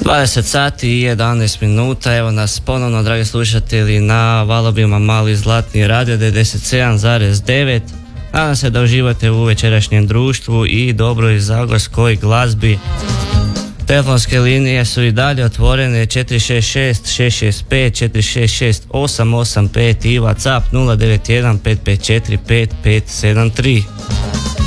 20 sati i 11 minuta, evo nas ponovno, dragi slušatelji, na valobima Mali Zlatni radio 97,9. Nadam se da uživate u večerašnjem društvu i dobroj zagorskoj glazbi. Telefonske linije su i dalje otvorene 466 665 466 885 i WhatsApp 091 554 5573.